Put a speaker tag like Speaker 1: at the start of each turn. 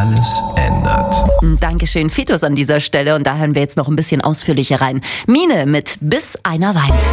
Speaker 1: alles ändert.
Speaker 2: Dankeschön, Fitus an dieser Stelle. Und da hören wir jetzt noch ein bisschen ausführlicher rein. Mine mit Bis einer weint.